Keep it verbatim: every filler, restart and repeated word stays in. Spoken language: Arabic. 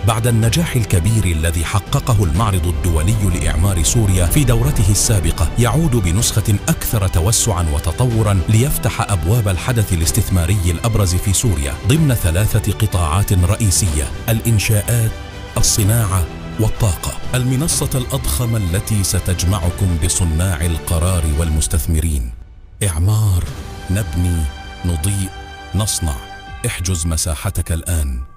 بعد النجاح الكبير الذي حققه المعرض الدولي لإعمار سوريا في دورته السابقة، يعود بنسخة أكثر توسعا وتطورا ليفتح أبواب الحدث الاستثماري الأبرز في سوريا ضمن ثلاثة قطاعات رئيسية: الإنشاءات، الصناعة والطاقة. المنصة الأضخم التي ستجمعكم بصناع القرار والمستثمرين. إعمار، نبني، نضيء، نصنع. احجز مساحتك الآن.